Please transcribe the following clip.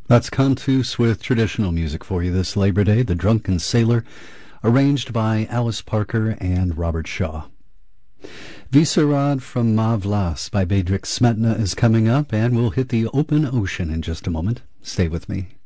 That's Cantus with traditional music for you this Labor Day, The Drunken Sailor, arranged by Alice Parker and Robert Shaw. Visarad from Ma Vlas by Bedřich Smetana is coming up, and we'll hit the open ocean in just a moment. Stay with me.